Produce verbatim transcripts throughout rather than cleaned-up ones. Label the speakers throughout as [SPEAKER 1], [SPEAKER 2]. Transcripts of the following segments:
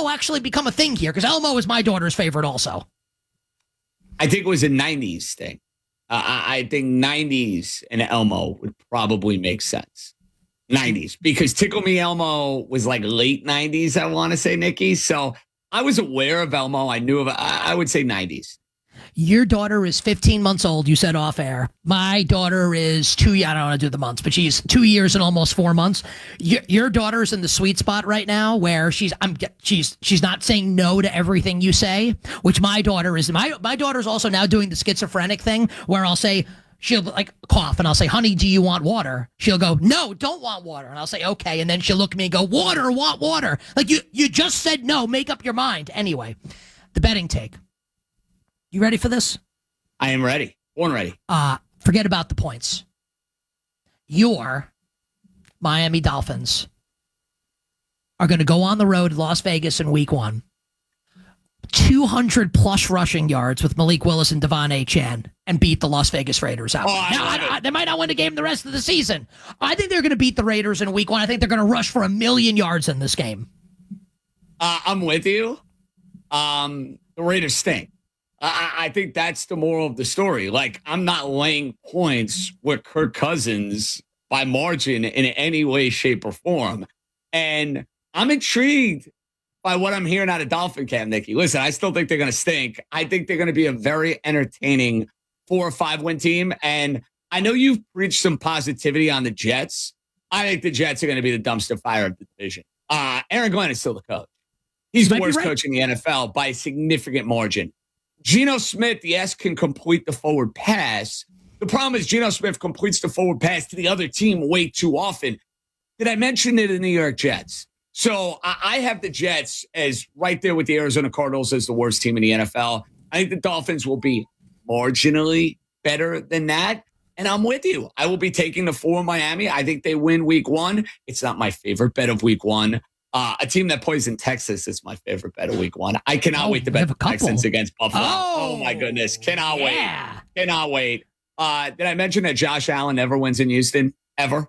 [SPEAKER 1] Elmo actually become a thing here? Because Elmo is my daughter's favorite also.
[SPEAKER 2] I think it was a nineties thing. Uh, I, I think nineties and Elmo would probably make sense. nineties, because Tickle Me Elmo was like late nineties, I want to say, Nikki. So I was aware of Elmo. I knew of it. I, I would say nineties.
[SPEAKER 1] Your daughter is fifteen months old, you said off air. My daughter is two, I don't want to do the months, but she's two years and almost four months. Your, your daughter's in the sweet spot right now where she's I'm she's she's not saying no to everything you say, which my daughter is. My, my daughter's also now doing the schizophrenic thing where I'll say, she'll like cough and I'll say, honey, do you want water? She'll go, no, don't want water. And I'll say, okay. And then she'll look at me and go, water, want water. Like you, you just said no, make up your mind. Anyway, the betting take. You ready for this?
[SPEAKER 2] I am ready. Born ready.
[SPEAKER 1] Uh, forget about the points. Your Miami Dolphins are going to go on the road, Las Vegas in week one. two hundred plus rushing yards with Malik Willis and Devon Achane and beat the Las Vegas Raiders out.
[SPEAKER 2] Oh, I
[SPEAKER 1] now,
[SPEAKER 2] love
[SPEAKER 1] I,
[SPEAKER 2] it.
[SPEAKER 1] I, they might not win the game the rest of the season. I think they're going to beat the Raiders in week one. I think they're going to rush for a million yards in this game.
[SPEAKER 2] Uh, I'm with you. Um, the Raiders stink. I, I think that's the moral of the story. Like, I'm not laying points with Kirk Cousins by margin in any way, shape, or form. And I'm intrigued by what I'm hearing out of Dolphin Camp, Nikki. Listen, I still think they're going to stink. I think they're going to be a very entertaining four or five win team. And I know you've preached some positivity on the Jets. I think the Jets are going to be the dumpster fire of the division. Uh, Aaron Glenn is still the coach. He's the worst right. coach in the N F L by a significant margin. Geno Smith, yes, can complete the forward pass. The problem is Geno Smith completes the forward pass to the other team way too often. Did I mention it in the New York Jets? So I have the Jets as right there with the Arizona Cardinals as the worst team in the N F L. I think the Dolphins will be marginally better than that. And I'm with you. I will be taking the four Miami. I think they win week one. It's not my favorite bet of week one. Uh, a team that plays in Texas is my favorite bet of week one. I cannot oh, wait to bet the Texans against Buffalo. Oh, oh my goodness. Cannot yeah. wait. Cannot wait. Uh, did I mention that Josh Allen never wins in Houston? Ever?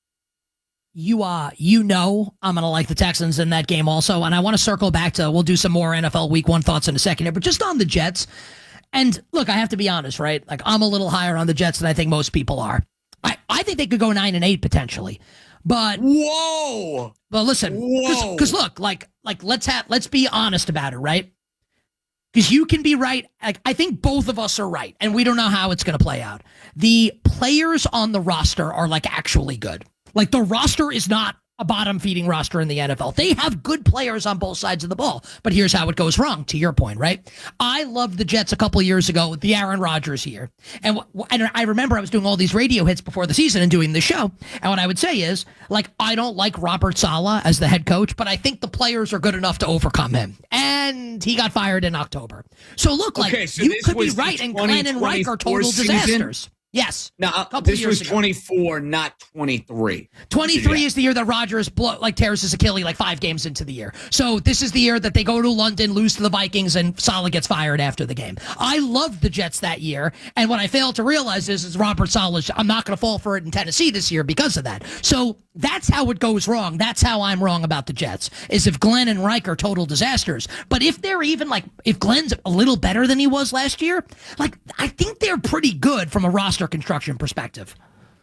[SPEAKER 1] You uh, you know I'm going to like the Texans in that game also. And I want to circle back to, we'll do some more N F L week one thoughts in a second here. But just on the Jets, and look, I have to be honest, right? Like, I'm a little higher on the Jets than I think most people are. I, I think they could go nine and eight potentially. But
[SPEAKER 2] whoa,
[SPEAKER 1] but listen, because look, like like let's have let's be honest about it, right? Because you can be right. Like, I think both of us are right, and we don't know how it's going to play out. The players on the roster are like actually good. Like, the roster is not a bottom-feeding roster in the N F L. They have good players on both sides of the ball. But here's how it goes wrong, to your point, right? I loved the Jets a couple of years ago with the Aaron Rodgers year. And, and I remember I was doing all these radio hits before the season and doing this show. And what I would say is, like, I don't like Robert Saleh as the head coach, but I think the players are good enough to overcome him. And he got fired in October. So, look, like,
[SPEAKER 2] okay, so
[SPEAKER 1] you could be right, and Glenn and Reich are total
[SPEAKER 2] season?
[SPEAKER 1] disasters. Yes.
[SPEAKER 2] No, this was twenty-four, ago. Not twenty-three.
[SPEAKER 1] twenty-three yeah. is the year that Rodgers blow, like tears his Achilles like five games into the year. So this is the year that they go to London, lose to the Vikings, and Saleh gets fired after the game. I loved the Jets that year, and what I failed to realize is, is Robert Saleh, I'm not going to fall for it in Tennessee this year because of that. So that's how it goes wrong. That's how I'm wrong about the Jets, is if Glenn and Reich are total disasters. But if they're even like, if Glenn's a little better than he was last year, like, I think they're pretty good from a roster construction perspective.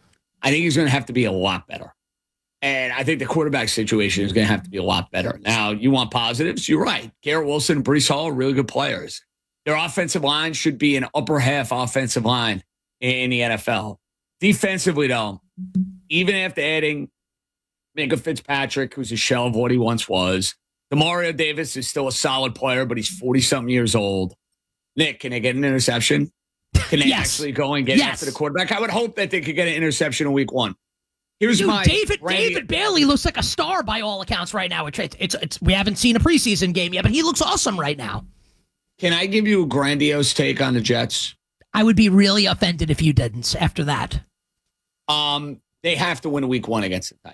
[SPEAKER 2] I think he's going to have to be a lot better. And I think the quarterback situation is going to have to be a lot better. Now, you want positives? You're right. Garrett Wilson and Breece Hall are really good players. Their offensive line should be an upper half offensive line in the N F L. Defensively, though, even after adding Minka Fitzpatrick, who's a shell of what he once was, Demario Davis is still a solid player, but he's forty-something years old. Nick, can they get an interception? Can they yes. actually go and get yes. after the quarterback? I would hope that they could get an interception in week one. Here's Dude, my
[SPEAKER 1] David.
[SPEAKER 2] Randy.
[SPEAKER 1] David Bailey looks like a star by all accounts right now. It's, it's, it's, we haven't seen a preseason game yet, but he looks awesome right now.
[SPEAKER 2] Can I give you a grandiose take on the Jets?
[SPEAKER 1] I would be really offended if you didn't after that.
[SPEAKER 2] Um, they have to win week one against the Titans.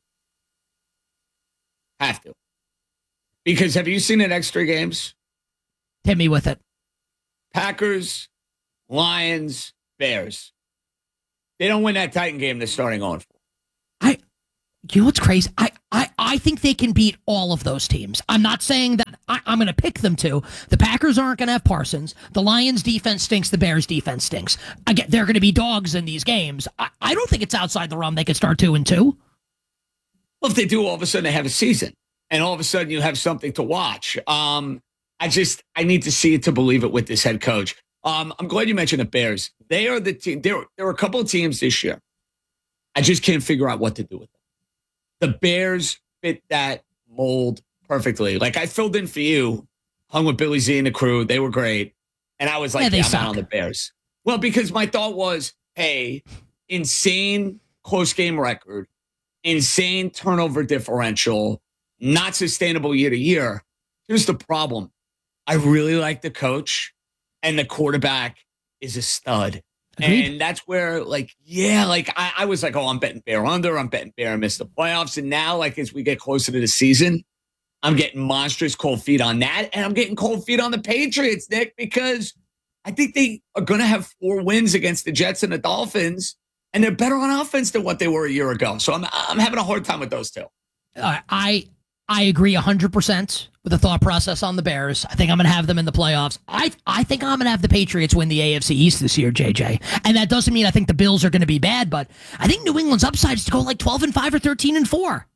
[SPEAKER 2] Have to. Because have you seen the next three games?
[SPEAKER 1] Hit me with it.
[SPEAKER 2] Packers, Lions, Bears. They don't win that Titan game they're starting on for.
[SPEAKER 1] I, you know what's crazy? I, I, I think they can beat all of those teams. I'm not saying that I, I'm going to pick them to. The Packers aren't going to have Parsons. The Lions defense stinks. The Bears defense stinks. Again, they're going to be dogs in these games. I, I don't think it's outside the realm they could start two and two.
[SPEAKER 2] Well, if they do, all of a sudden they have a season, and all of a sudden you have something to watch. Um, I just I need to see it to believe it with this head coach. Um, I'm glad you mentioned the Bears. They are the team. There, there are a couple of teams this year. I just can't figure out what to do with them. The Bears fit that mold perfectly. Like I filled in for you, hung with Billy Z and the crew. They were great. And I was like, yeah, yeah I'm suck. out on the Bears. Well, because my thought was, hey, insane close game record, insane turnover differential, not sustainable year to year. Here's the problem. I really like the coach, and the quarterback is a stud. Agreed. And that's where, like, yeah, like I, I was like, oh, I'm betting Bear under. I'm betting Bear miss the playoffs. And now, like, as we get closer to the season, I'm getting monstrous cold feet on that. And I'm getting cold feet on the Patriots, Nick, because I think they are going to have four wins against the Jets and the Dolphins. And they're better on offense than what they were a year ago. So I'm I'm having a hard time with those two.
[SPEAKER 1] Uh, I I agree one hundred percent with the thought process on the Bears. I think I'm going to have them in the playoffs. I I think I'm going to have the Patriots win the A F C East this year, J J. And that doesn't mean I think the Bills are going to be bad, but I think New England's upside is to go like twelve and five or thirteen and four.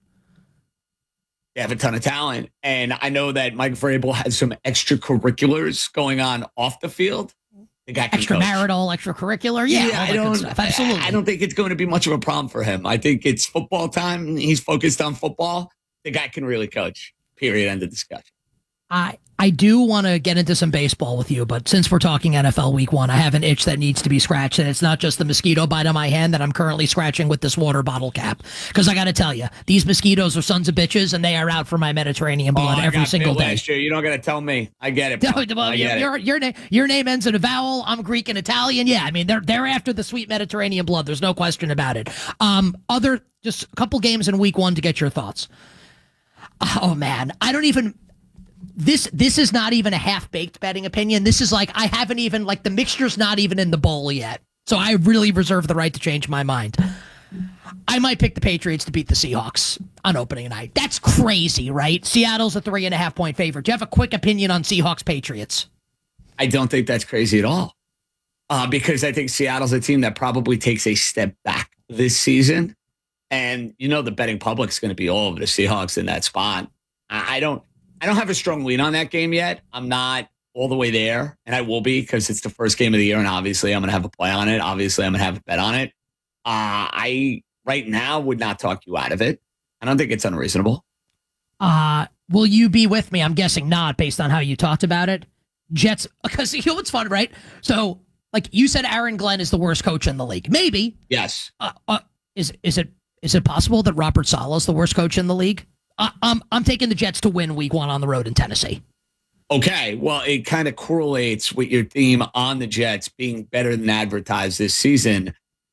[SPEAKER 2] They have a ton of talent. And I know that Mike Vrabel has some extracurriculars going on off the field. The guy can
[SPEAKER 1] extramarital,
[SPEAKER 2] coach.
[SPEAKER 1] extracurricular. Yeah,
[SPEAKER 2] yeah I don't, absolutely. I don't think it's going to be much of a problem for him. I think it's football time. He's focused on football. The guy can really coach. Period. End of discussion.
[SPEAKER 1] I I do want to get into some baseball with you, but since we're talking N F L Week One, I have an itch that needs to be scratched, and it's not just the mosquito bite on my hand that I'm currently scratching with this water bottle cap. Because I got to tell you, these mosquitoes are sons of bitches, and they are out for my Mediterranean blood
[SPEAKER 2] oh,
[SPEAKER 1] every single day.
[SPEAKER 2] Last year. You don't got to tell me. I get it. Bro. I get
[SPEAKER 1] your,
[SPEAKER 2] it.
[SPEAKER 1] Your, name, your name ends in a vowel. I'm Greek and Italian. Yeah, I mean they're they're after the sweet Mediterranean blood. There's no question about it. Um, other just a couple games in Week One to get your thoughts. Oh man, I don't even. This this is not even a half-baked betting opinion. This is like I haven't even like the mixture's not even in the bowl yet. So I really reserve the right to change my mind. I might pick the Patriots to beat the Seahawks on opening night. That's crazy, right? Seattle's a three and a half point favorite. Do you have a quick opinion on Seahawks Patriots?
[SPEAKER 2] I don't think that's crazy at all. Uh, because I think Seattle's a team that probably takes a step back this season. And you know the betting public's going to be all over the Seahawks in that spot. I, I don't I don't have a strong lean on that game yet. I'm not all the way there, and I will be because it's the first game of the year, and obviously I'm going to have a play on it. Obviously, I'm going to have a bet on it. Uh, I, right now, would not talk you out of it. I don't think it's unreasonable.
[SPEAKER 1] Uh, will you be with me? I'm guessing not, based on how you talked about it. Jets, because you know what's fun, right? So, like you said, Aaron Glenn is the worst coach in the league. Maybe.
[SPEAKER 2] Yes.
[SPEAKER 1] Uh, uh, is is it is it possible that Robert Saleh is the worst coach in the league? I, I'm I'm taking the Jets to win Week One on the road in Tennessee.
[SPEAKER 2] Okay, well, it kind of correlates with your theme on the Jets being better than advertised this season.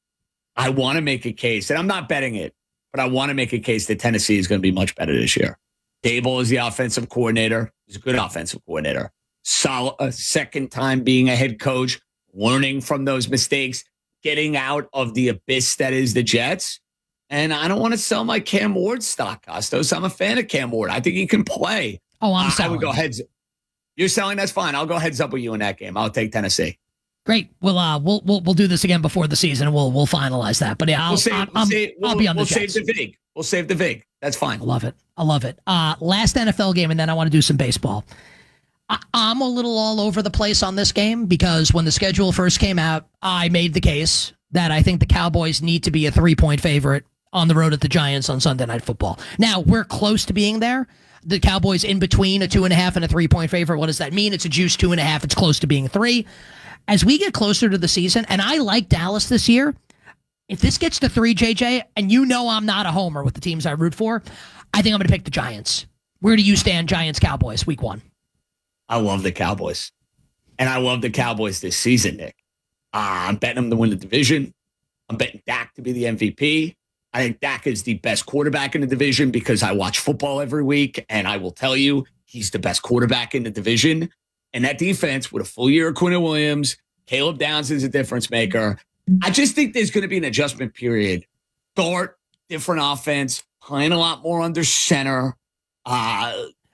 [SPEAKER 2] I want to make a case, and I'm not betting it, but I want to make a case that Tennessee is going to be much better this year. Dable is the offensive coordinator. He's a good offensive coordinator. Solid, a second time being a head coach, learning from those mistakes, getting out of the abyss that is the Jets. And I don't want to sell my Cam Ward stock, Costos. I'm a fan of Cam Ward. I think he can play.
[SPEAKER 1] Oh, I'm
[SPEAKER 2] uh,
[SPEAKER 1] selling.
[SPEAKER 2] I would go heads. You're selling. That's fine. I'll go heads up with you in that game. I'll take Tennessee.
[SPEAKER 1] Great. We'll uh we'll we'll we'll do this again before the season. We'll we'll finalize that. But yeah, I'll
[SPEAKER 2] we'll save,
[SPEAKER 1] I'm,
[SPEAKER 2] we'll save,
[SPEAKER 1] I'll
[SPEAKER 2] we'll,
[SPEAKER 1] be on the
[SPEAKER 2] We'll
[SPEAKER 1] Jets.
[SPEAKER 2] save the vig. We'll save the vig. That's fine.
[SPEAKER 1] I love it. I love it. Uh, last N F L game, and then I want to do some baseball. I, I'm a little all over the place on this game because when the schedule first came out, I made the case that I think the Cowboys need to be a three-point favorite on the road at the Giants on Sunday Night Football. Now, we're close to being there. The Cowboys in between a two and a half and a three-point favorite. What does that mean? It's a juice two and a half. It's close to being three. As we get closer to the season, and I like Dallas this year, if this gets to three, J J, and you know I'm not a homer with the teams I root for, I think I'm going to pick the Giants. Where do you stand, Giants, Cowboys, week one?
[SPEAKER 2] I love the Cowboys. And I love the Cowboys this season, Nick. Uh, I'm betting them to win the division. I'm betting Dak to be the M V P. I think Dak is the best quarterback in the division because I watch football every week, and I will tell you he's the best quarterback in the division. And that defense with a full year of Quinnen Williams, Caleb Downs is a difference maker. I just think there's going to be an adjustment period. Start, different offense, playing a lot more under center. Uh,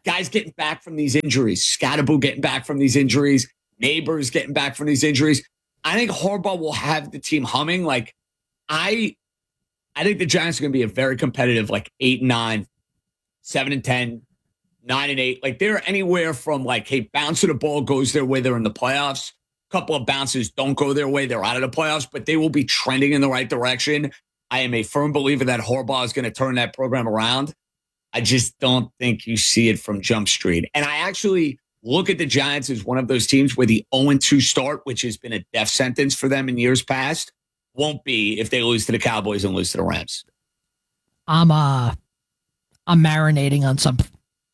[SPEAKER 2] guys getting back from these injuries, Scatterboo getting back from these injuries, Neighbors getting back from these injuries. I think Harbaugh will have the team humming. Like, I I think the Giants are going to be a very competitive, like eight and nine, seven and ten, nine and eight. Like, they're anywhere from like, hey, bounce of the ball goes their way, they're in the playoffs. A couple of bounces don't go their way, they're out of the playoffs, but they will be trending in the right direction. I am a firm believer that Harbaugh is going to turn that program around. I just don't think you see it from Jump Street. And I actually look at the Giants as one of those teams where the oh and two start, which has been a death sentence for them in years past, won't be if they lose to the Cowboys and lose to the Rams.
[SPEAKER 1] I'm uh I'm marinating on some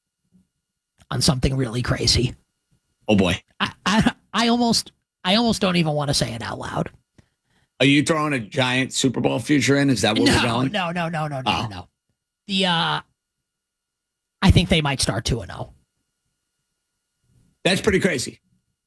[SPEAKER 1] on something really crazy.
[SPEAKER 2] Oh boy.
[SPEAKER 1] I I, I almost I almost don't even want to say it out loud.
[SPEAKER 2] Are you throwing a Giant Super Bowl future in? Is that where
[SPEAKER 1] no,
[SPEAKER 2] we're going?
[SPEAKER 1] No, no, no, no, no,
[SPEAKER 2] oh.
[SPEAKER 1] no. The uh I think they might start two and oh.
[SPEAKER 2] That's pretty crazy.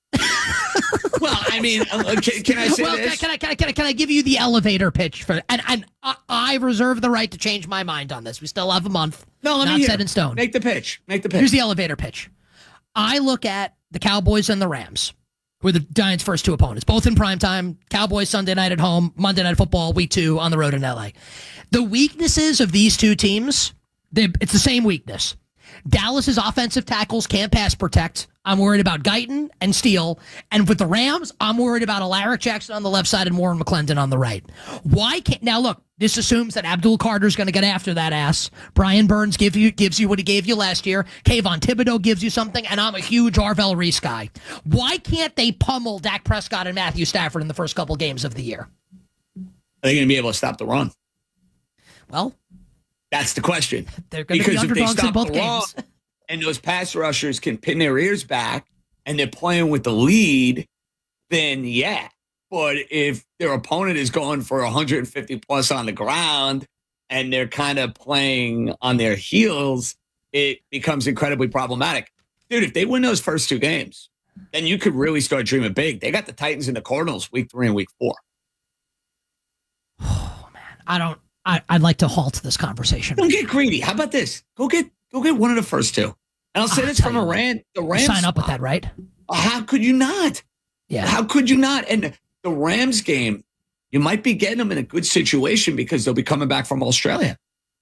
[SPEAKER 2] Well, I mean, uh, can, can I say
[SPEAKER 1] well,
[SPEAKER 2] this?
[SPEAKER 1] Can I, can I, can I, can I give you the elevator pitch for? And and I, I reserve the right to change my mind on this. We still have a month.
[SPEAKER 2] No, let
[SPEAKER 1] not
[SPEAKER 2] me hear.
[SPEAKER 1] set in stone.
[SPEAKER 2] Make the pitch. Make the pitch.
[SPEAKER 1] Here's the elevator pitch. I look at the Cowboys and the Rams, who are the Giants' first two opponents, both in primetime. Cowboys Sunday night at home, Monday Night Football, week two on the road in L A. The weaknesses of these two teams, it's the same weakness. Dallas's offensive tackles can't pass protect. I'm worried about Guyton and Steele. And with the Rams, I'm worried about Alaric Jackson on the left side and Warren McClendon on the right. Why can't now look, this assumes that Abdul Carter's going to get after that ass. Brian Burns give you gives you what he gave you last year. Kayvon Thibodeau gives you something, and I'm a huge Arvell Reese guy. Why can't they pummel Dak Prescott and Matthew Stafford in the first couple games of the year?
[SPEAKER 2] Are they going to be able to stop the run?
[SPEAKER 1] Well,
[SPEAKER 2] that's the question.
[SPEAKER 1] They're going to be underdogs in both games.
[SPEAKER 2] Run, and those pass rushers can pin their ears back and they're playing with the lead, then yeah. But if their opponent is going for one hundred fifty plus on the ground and they're kind of playing on their heels, it becomes incredibly problematic. Dude, if they win those first two games, then you could really start dreaming big. They got the Titans and the Cardinals week three and week four.
[SPEAKER 1] Oh, man. I don't. I, I'd like to halt this conversation.
[SPEAKER 2] Don't get greedy. How about this? Go get go get one of the first two. And I'll say
[SPEAKER 1] I'll
[SPEAKER 2] this from a rant. The Rams
[SPEAKER 1] sign up with that, right?
[SPEAKER 2] How could you not?
[SPEAKER 1] Yeah.
[SPEAKER 2] How could you not? And the Rams game, you might be getting them in a good situation because they'll be coming back from Australia.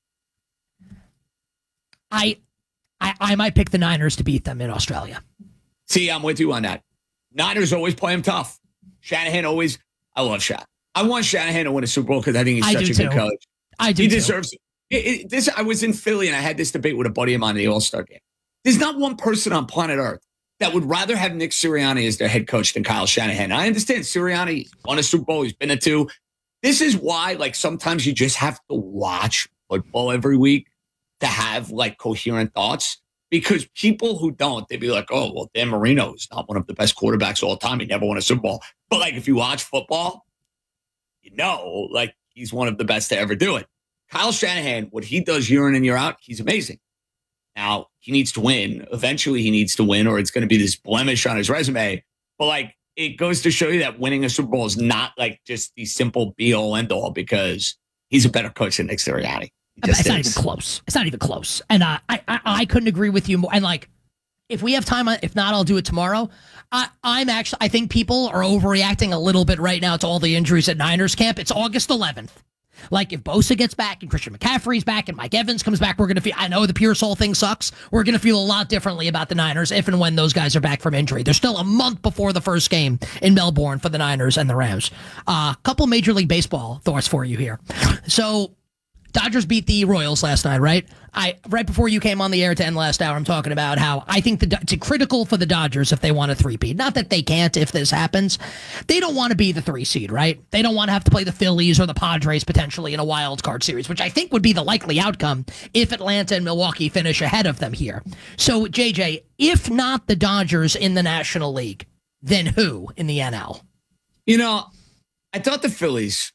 [SPEAKER 1] I, I, I might pick the Niners to beat them in Australia.
[SPEAKER 2] See, I'm with you on that. Niners always play them tough. Shanahan always. I love Shanahan. I want Shanahan to win a Super Bowl because I think he's
[SPEAKER 1] I
[SPEAKER 2] such a
[SPEAKER 1] too.
[SPEAKER 2] good coach.
[SPEAKER 1] I do.
[SPEAKER 2] He
[SPEAKER 1] too.
[SPEAKER 2] deserves it. It, it. This I was in Philly and I had this debate with a buddy of mine in the All-Star game. There's not one person on planet Earth that would rather have Nick Sirianni as their head coach than Kyle Shanahan. I understand Sirianni won a Super Bowl. He's been a two. This is why, like, sometimes you just have to watch football every week to have like coherent thoughts. Because people who don't, they'd be like, oh, well, Dan Marino is not one of the best quarterbacks of all time. He never won a Super Bowl. But like, if you watch football, you know, like he's one of the best to ever do it. Kyle Shanahan, what he does year in and year out, he's amazing. Now, he needs to win. Eventually, he needs to win, or it's going to be this blemish on his resume. But like, it goes to show you that winning a Super Bowl is not like just the simple be-all, end-all, because he's a better coach than Nick Sirianni.
[SPEAKER 1] It's is. not even close. It's not even close. And uh, I, I, I couldn't agree with you more. And like, if we have time, if not, I'll do it tomorrow. I, I'm actually, I think people are overreacting a little bit right now to all the injuries at Niners camp. It's August eleventh. Like, if Bosa gets back and Christian McCaffrey's back and Mike Evans comes back, we're going to feel, I know the Pearsall thing sucks. We're going to feel a lot differently about the Niners if and when those guys are back from injury. There's still a month before the first game in Melbourne for the Niners and the Rams. A uh, couple Major League Baseball thoughts for you here. So, Dodgers beat the Royals last night, right? I right before you came on the air to end last hour, I'm talking about how I think the, it's critical for the Dodgers if they want a three-peat. Not that they can't if this happens. They don't want to be the three seed, right? They don't want to have to play the Phillies or the Padres potentially in a wild card series, which I think would be the likely outcome if Atlanta and Milwaukee finish ahead of them here. So, J J, if not the Dodgers in the National League, then who in the N L?
[SPEAKER 2] You know, I thought the Phillies.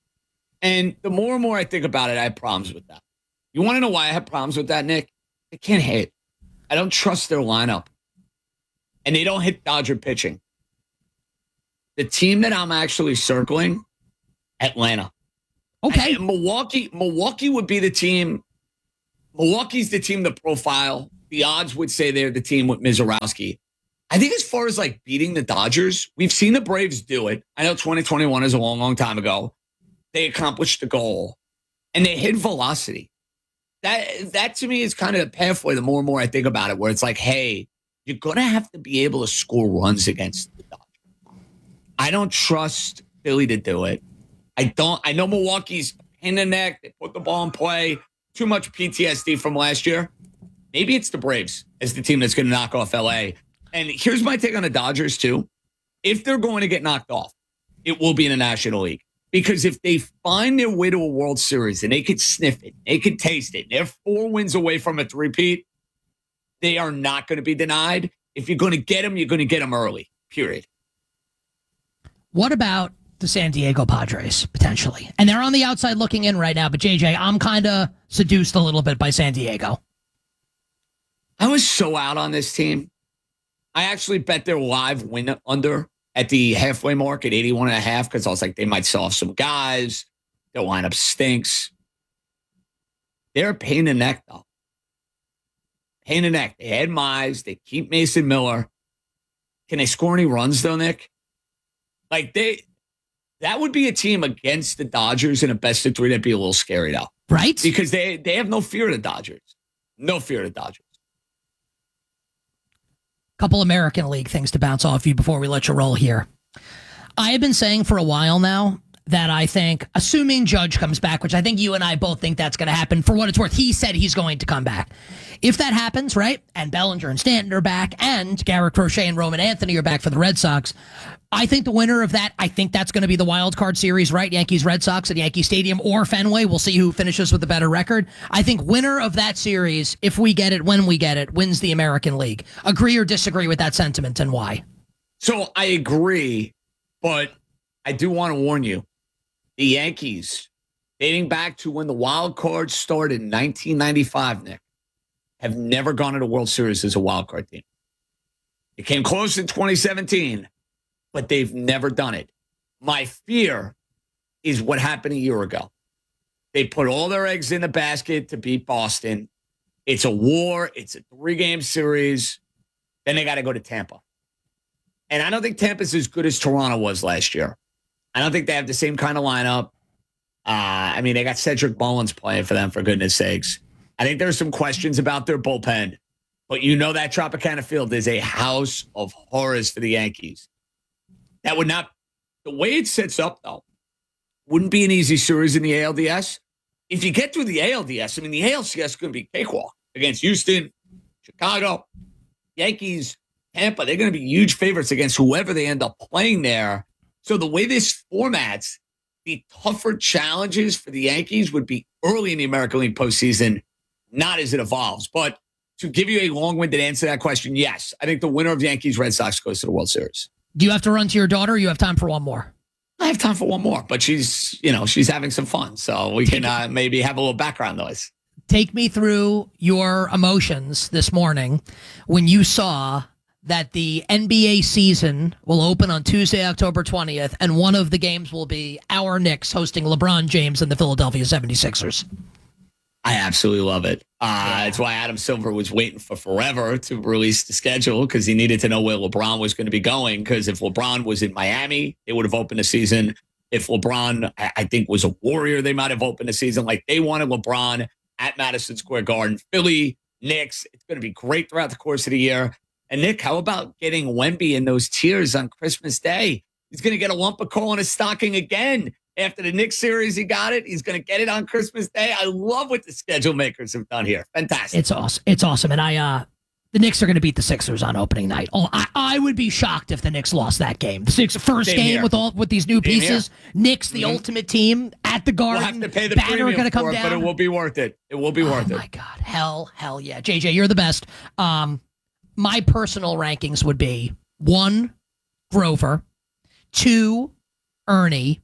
[SPEAKER 2] And the more and more I think about it, I have problems with that. You want to know why I have problems with that, Nick? They can't hit. I don't trust their lineup. And they don't hit Dodger pitching. The team that I'm actually circling, Atlanta.
[SPEAKER 1] Okay.
[SPEAKER 2] And Milwaukee, Milwaukee would be the team. Milwaukee's the team to profile the odds would say they're the team with Mizorowski. I think as far as like beating the Dodgers, we've seen the Braves do it. I know twenty twenty-one is a long, long time ago. They accomplished the goal and they hit velocity. That, that to me is kind of the pathway the more and more I think about it, where it's like, hey, you're going to have to be able to score runs against the Dodgers. I don't trust Philly to do it. I don't. I know Milwaukee's in the neck. They put the ball in play. Too much P T S D from last year. Maybe it's the Braves as the team that's going to knock off L A. And here's my take on the Dodgers, too. If they're going to get knocked off, it will be in the National League. Because if they find their way to a World Series and they could sniff it, they could taste it, they're four wins away from a three-peat, they are not going to be denied. If you're going to get them, you're going to get them early, period.
[SPEAKER 1] What about the San Diego Padres, potentially? And they're on the outside looking in right now, but J J, I'm kind of seduced a little bit by San Diego.
[SPEAKER 2] I was so out on this team. I actually bet their live win under at the halfway mark at eighty-one and a half because I was like, they might sell off some guys. Their lineup stinks. They're a pain in the neck, though. Pain in the neck. They had Mize. They keep Mason Miller. Can they score any runs, though, Nick? Like, they, that would be a team against the Dodgers in a best of three that'd be a little scary, though.
[SPEAKER 1] Right?
[SPEAKER 2] Because they, they have no fear of the Dodgers. No fear of the Dodgers.
[SPEAKER 1] Couple American League things to bounce off you before we let you roll here. I have been saying for a while now that I think, assuming Judge comes back, which I think you and I both think that's going to happen, for what it's worth, he said he's going to come back. If that happens, right, and Bellinger and Stanton are back, and Garrett Crochet and Roman Anthony are back for the Red Sox, I think the winner of that, I think that's going to be the wild card series, right? Yankees, Red Sox at Yankee Stadium or Fenway. We'll see who finishes with the better record. I think winner of that series, if we get it, when we get it, wins the American League. Agree or disagree with that sentiment, and why?
[SPEAKER 2] So I agree, but I do want to warn you. The Yankees, dating back to when the wild card started in nineteen ninety-five, Nick, have never gone to the World Series as a wild card team. It came close in twenty seventeen, but they've never done it. My fear is what happened a year ago. They put all their eggs in the basket to beat Boston. It's a war. It's a three-game series. Then they got to go to Tampa. And I don't think Tampa's as good as Toronto was last year. I don't think they have the same kind of lineup. Uh, I mean, they got Cedric Mullins playing for them, for goodness sakes. I think there's some questions about their bullpen. But you know that Tropicana Field is a house of horrors for the Yankees. That would not, the way it sets up, though, wouldn't be an easy series in the A L D S. If you get through the A L D S, I mean, the A L C S is going to be cakewalk against Houston, Chicago, Yankees, Tampa. They're going to be huge favorites against whoever they end up playing there. So the way this formats, the tougher challenges for the Yankees would be early in the American League postseason, not as it evolves. But to give you a long-winded answer to that question, yes, I think the winner of Yankees Red Sox goes to the World Series.
[SPEAKER 1] Do you have to run to your daughter, or you have time for one more?
[SPEAKER 2] I have time for one more, but she's, you know, she's having some fun. So we can uh, maybe have a little background noise.
[SPEAKER 1] Take me through your emotions this morning when you saw that the N B A season will open on Tuesday, October twentieth, and one of the games will be our Knicks hosting LeBron James and the Philadelphia seventy-sixers.
[SPEAKER 2] I absolutely love it. Uh, yeah. That's why Adam Silver was waiting for forever to release the schedule, because he needed to know where LeBron was going to be going. Because if LeBron was in Miami, they would have opened the season. If LeBron, I think, was a Warrior, they might have opened the season. Like, they wanted LeBron at Madison Square Garden. Philly, Knicks, it's going to be great throughout the course of the year. And Nick, how about getting Wemby in those tiers on Christmas Day? He's going to get a lump of coal in his stocking again. After the Knicks series, he got it. He's going to get it on Christmas Day. I love what the schedule makers have done here. Fantastic.
[SPEAKER 1] It's awesome. It's awesome. And I, uh, the Knicks are going to beat the Sixers on opening night. Oh, I, I would be shocked if the Knicks lost that game. The Six, first Same game here. with all with these new Same pieces. Here. Knicks, the mm-hmm. ultimate team at the Garden.
[SPEAKER 2] We'll have to pay the
[SPEAKER 1] banner
[SPEAKER 2] premium
[SPEAKER 1] going to come
[SPEAKER 2] for it,
[SPEAKER 1] down,
[SPEAKER 2] but it will be worth it. It will be
[SPEAKER 1] oh
[SPEAKER 2] worth it.
[SPEAKER 1] Oh my God! Hell, hell yeah, J J, you're the best. Um, my personal rankings would be one, Grover, two, Ernie.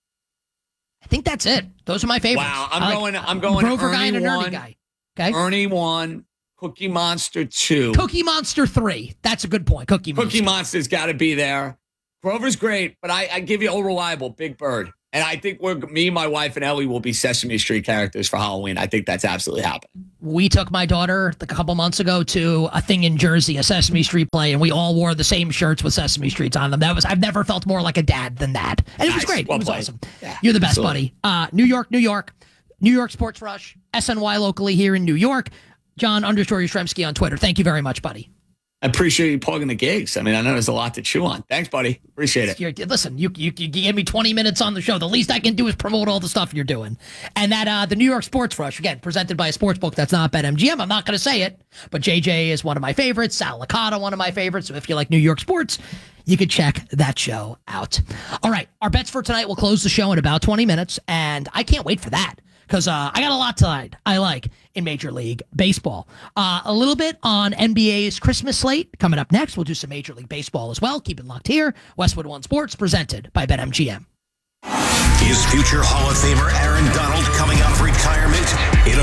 [SPEAKER 1] I think that's it. Those are my favorites.
[SPEAKER 2] Wow, I'm
[SPEAKER 1] like,
[SPEAKER 2] going. I'm going.
[SPEAKER 1] Grover
[SPEAKER 2] Ernie
[SPEAKER 1] guy and an
[SPEAKER 2] one,
[SPEAKER 1] Ernie guy. Okay.
[SPEAKER 2] Ernie one, Cookie Monster two,
[SPEAKER 1] Cookie Monster three. That's a good point. Cookie Monster.
[SPEAKER 2] Cookie Monster's got to be there. Grover's great, but I, I give you old reliable Big Bird. And I think we're me, my wife, and Ellie will be Sesame Street characters for Halloween. I think that's absolutely happening.
[SPEAKER 1] We took my daughter a couple months ago to a thing in Jersey, a Sesame Street play, and we all wore the same shirts with Sesame Streets on them. That was I've never felt more like a dad than that. And it was
[SPEAKER 2] Nice.
[SPEAKER 1] great.
[SPEAKER 2] Well
[SPEAKER 1] it was
[SPEAKER 2] played.
[SPEAKER 1] awesome.
[SPEAKER 2] Yeah,
[SPEAKER 1] You're the best,
[SPEAKER 2] absolutely.
[SPEAKER 1] buddy. Uh, New York, New York. New York Sports Rush, S N Y locally here in New York. John underscore Yastrzemski on Twitter. Thank you very much, buddy.
[SPEAKER 2] I appreciate you plugging the gigs. I mean, I know there's a lot to chew on. Thanks, buddy. Appreciate it.
[SPEAKER 1] You're, listen, you, you you gave me twenty minutes on the show. The least I can do is promote all the stuff you're doing. And that uh, the New York Sports Rush, again, presented by a sports book that's not BetMGM. I'm not going to say it, but J J is one of my favorites. Sal Licata, one of my favorites. So if you like New York sports, you could check that show out. All right, our bets for tonight will close the show in about twenty minutes, and I can't wait for that. Because uh, I got a lot tonight I like in Major League Baseball. Uh, a little bit on N B A's Christmas slate coming up next. We'll do some Major League Baseball as well. Keep it locked here. Westwood One Sports presented by BetMGM.
[SPEAKER 3] Is future Hall of Famer Aaron Donald coming out of retirement? In